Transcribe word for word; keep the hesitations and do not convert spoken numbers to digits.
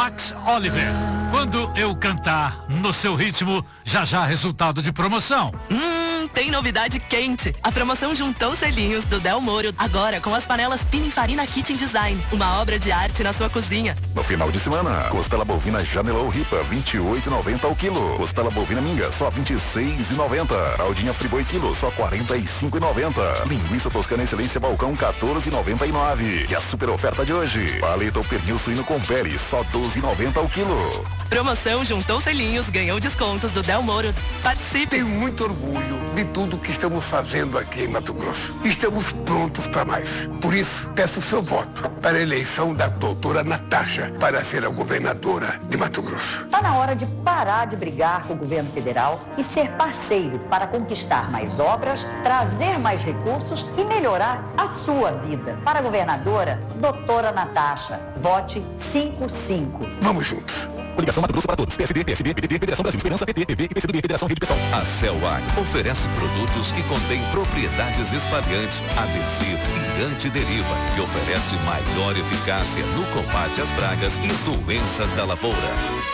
Max Oliver. Quando eu cantar no seu ritmo, já já resultado de promoção. Hum, tem novidade quente. A promoção juntou selinhos do Del Moro, agora com as panelas Pininfarina Kitchen Design. Uma obra de arte na sua cozinha. No final de semana, costela bovina Janelou Ripa, vinte e oito e noventa ao quilo. Costela bovina Minga, só vinte e seis e noventa. Fraldinha Friboi quilo, só quarenta e cinco e noventa. Linguiça Toscana Excelência Balcão, quatorze e noventa e nove. E a super oferta de hoje, paleta ou pernil suíno com pele, só doze e noventa ao quilo. Promoção juntou selinhos, ganhou descontos do Del Moro. Participe! Tenho muito orgulho de tudo que estamos fazendo aqui em Mato Grosso. Estamos prontos para mais. Por isso, peço seu voto para a eleição da doutora Natasha para ser a governadora de Mato Grosso. Está na hora de parar de brigar com o governo federal e ser parceiro para conquistar mais obras, trazer mais recursos e melhorar a sua vida. Para a governadora, doutora Natasha. Vote cinco cinco. Vamos juntos. Coligação Mato Grosso para todos. P S D, P S B, P D T, Federação Brasil, Esperança, P T, P V e P C do B, Federação Rede Pessoal. A Celwag oferece produtos que contêm propriedades espalhantes, adesivo e antideriva e oferece maior eficácia no combate às pragas e doenças da lavoura.